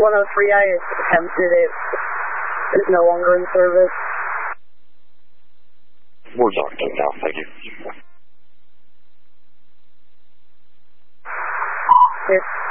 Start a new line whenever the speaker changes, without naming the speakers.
103, I attempted it. It's no longer in service.
We're talking now, thank you.
It's